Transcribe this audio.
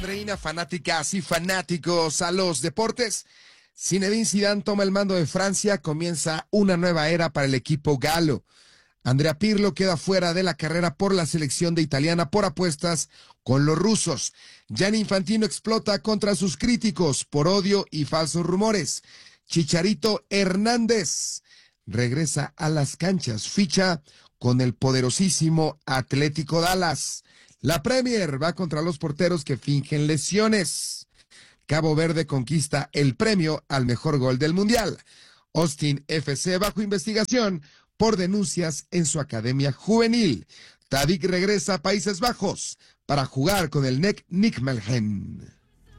Reina, fanáticas y fanáticos a los deportes. Zinedine Zidane toma el mando de Francia, comienza una nueva era para el equipo galo. Andrea Pirlo queda fuera de la carrera por la selección de italiana por apuestas con los rusos. Gianni Infantino explota contra sus críticos por odio y falsos rumores. Chicharito Hernández regresa a las canchas, ficha con el poderosísimo Atlético Dallas. La Premier va contra los porteros que fingen lesiones. Cabo Verde conquista el premio al mejor gol del Mundial. Austin FC bajo investigación por denuncias en su academia juvenil. Tadic regresa a Países Bajos para jugar con el NEC Nijmegen.